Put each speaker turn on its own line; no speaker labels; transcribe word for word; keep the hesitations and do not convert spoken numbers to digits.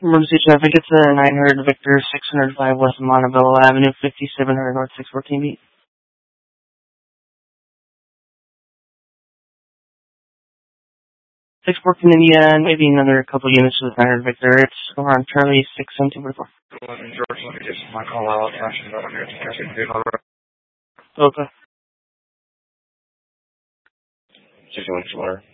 Emergency traffic, it's a nine hundred Victor, six oh five West Montebello Avenue, fifty-seven hundred North, six fourteen beat. six fourteen India, and maybe another couple units with nine hundred Victor. It's around Charlie six seven two four.
eleven George, let me just my call out. Flashing about one hundred.
Okay.
six one four.